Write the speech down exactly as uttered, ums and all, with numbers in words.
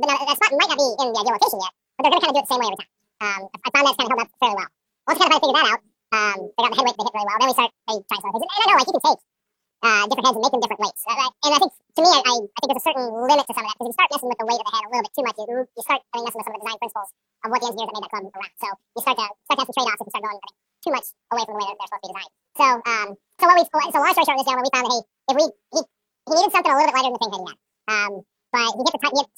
the, that spot might not be in the ideal location yet, but they're going to kind of do it the same way every time. Um, I, I found that's kind of held up fairly well. Once we kind of figured that out, um, they got the head weight that they hit really well. Then we start they try some other things. And I know, like, you can take uh, different heads and make them different weights. Uh, right? And I think, to me, I, I, I think there's a certain limit to some of that, because if you start messing with the weight of the head a little bit too much, you, you start I mean, messing with some of the design principles of what the engineers that made that club around. So you start to start to have some trade-offs if you start going I think, too much away from the way they're, they're supposed to be designed. So, um, so what we so long story short, on this gentleman, we found that hey, if we he, he needed something a little bit lighter than the thing head he had. Um, but he gets the time. He